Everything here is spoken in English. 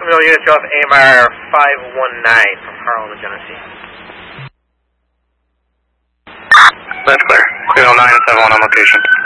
Middle units off AMR 519 from Harlem to Genesee. That's clear. Clear 0971 on location.